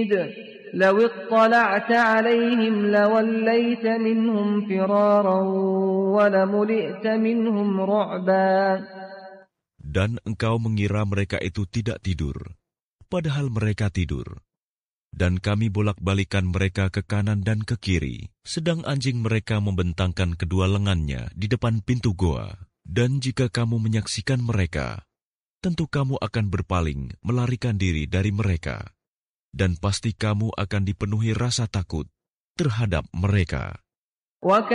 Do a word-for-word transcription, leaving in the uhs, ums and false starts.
لو اطلعت عليهم لوليت منهم فرارا ولملئت منهم رعبا. Dan engkau mengira mereka itu tidak tidur, padahal mereka tidur. Dan kami bolak-balikan mereka ke kanan dan ke kiri, sedang anjing mereka membentangkan kedua lengannya di depan pintu goa. Dan jika kamu menyaksikan mereka, tentu kamu akan berpaling melarikan diri dari mereka. Dan pasti kamu akan dipenuhi rasa takut terhadap mereka.